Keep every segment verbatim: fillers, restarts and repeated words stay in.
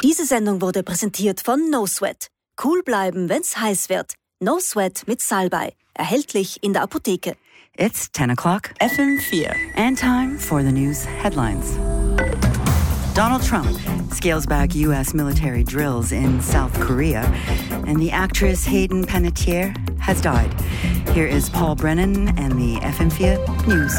Diese Sendung wurde präsentiert von No Sweat. Cool bleiben, wenn's heiß wird. No Sweat mit Salbei. Erhältlich in der Apotheke. It's ten o'clock. F M four. And time for the news headlines. Donald Trump scales back U S military drills in South Korea, and the actress Hayden Panettiere has died. Here is Paul Brennan and the F M four News.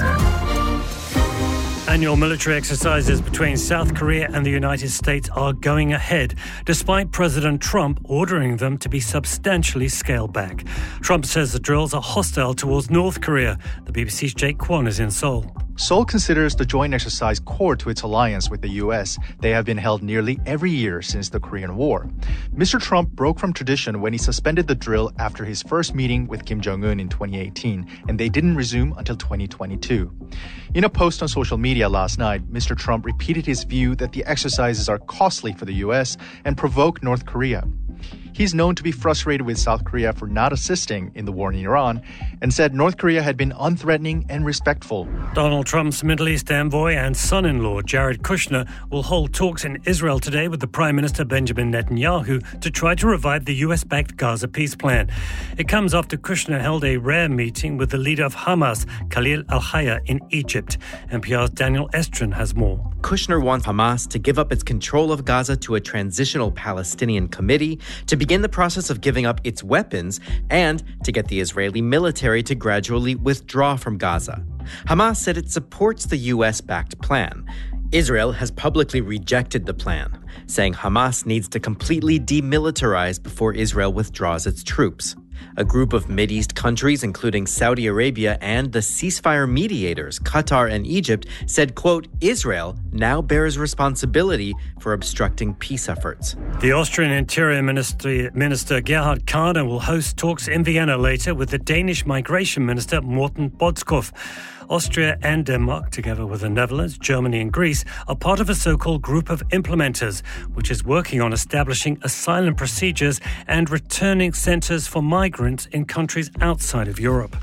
Annual military exercises between South Korea and the United States are going ahead, despite President Trump ordering them to be substantially scaled back. Trump says the drills are hostile towards North Korea. The B B C's Jake Kwon is in Seoul. Seoul considers the joint exercise core to its alliance with the U S. They have been held nearly every year since the Korean War. Mister Trump broke from tradition when he suspended the drill after his first meeting with Kim Jong-un in twenty eighteen, and they didn't resume until twenty twenty-two. In a post on social media last night, Mister Trump repeated his view that the exercises are costly for the U S and provoke North Korea. He's known to be frustrated with South Korea for not assisting in the war in Iran and said North Korea had been unthreatening and respectful. Donald Trump's Middle East envoy and son-in-law Jared Kushner will hold talks in Israel today with the Prime Minister Benjamin Netanyahu to try to revive the U S-backed Gaza peace plan. It comes after Kushner held a rare meeting with the leader of Hamas, Khalil al-Hayya, in Egypt. N P R's Daniel Estrin has more. Kushner wants Hamas to give up its control of Gaza to a transitional Palestinian committee, to begin the process of giving up its weapons, and to get the Israeli military to gradually withdraw from Gaza. Hamas said it supports the U S-backed plan. Israel has publicly rejected the plan, saying Hamas needs to completely demilitarize before Israel withdraws its troops. A group of Mideast countries, including Saudi Arabia and the ceasefire mediators, Qatar and Egypt, said, quote, Israel now bears responsibility for obstructing peace efforts. The Austrian Interior Ministry, Minister Gerhard Kahner will host talks in Vienna later with the Danish Migration Minister Morten Bodskov. Austria and Denmark, together with the Netherlands, Germany and Greece, are part of a so-called group of implementers, which is working on establishing asylum procedures and returning centres for migrants in countries outside of Europe.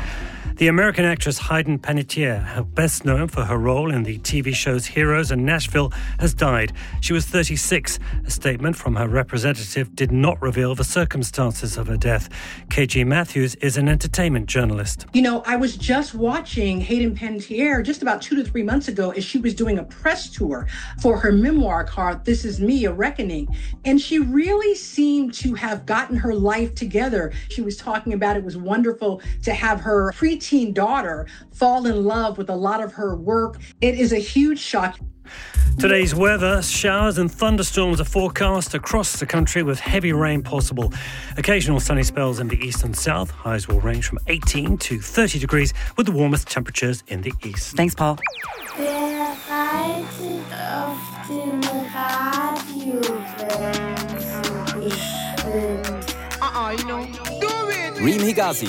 The American actress Hayden Panettiere, best known for her role in the T V shows Heroes and Nashville, has died. She was thirty-six. A statement from her representative did not reveal the circumstances of her death. K G Matthews is an entertainment journalist. You know, I was just watching Hayden Panettiere just about two to three months ago as she was doing a press tour for her memoir called This Is Me, A Reckoning. And she really seemed to have gotten her life together. She was talking about it was wonderful to have her preteen daughter fall in love with a lot of her work. It is a huge shock. Today's weather, showers and thunderstorms are forecast across the country with heavy rain possible. Occasional sunny spells in the east and south. Highs will range from eighteen to thirty degrees with the warmest temperatures in the east. Thanks, Paul. Wer reitet auf dem Radiowellen? Ich bin... Uh-uh, you know, do it! Reem Higazi